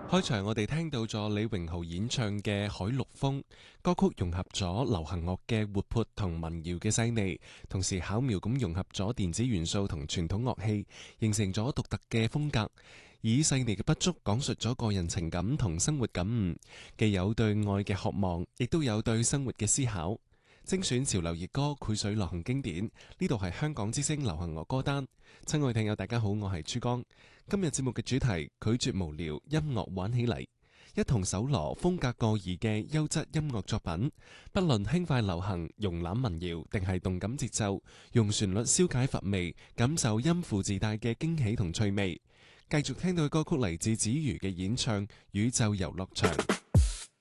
開場我哋聽到咗李榮豪演唱嘅《海陸豐》，歌曲融合咗流行樂嘅活潑同民謠嘅細膩，同時巧妙咁融合咗電子元素同傳統樂器，形成咗獨特嘅風格。以細膩嘅筆觸講述咗個人情感同生活感悟，既有對愛嘅渴望，亦都有對生活嘅思考。精選潮流熱歌，繪水流行經典。呢度係香港之聲流行樂歌單。親愛聽友大家好，我係珠江。今日節目嘅主題拒絕無聊，音樂玩起嚟，一同搜羅風格各異嘅優質音樂作品，不論輕快流行、慵懶民謠定係動感節奏，用旋律消解乏味，感受音符自帶嘅驚喜同趣味。繼續聽到嘅歌曲嚟自子瑜嘅演唱《宇宙遊樂場》。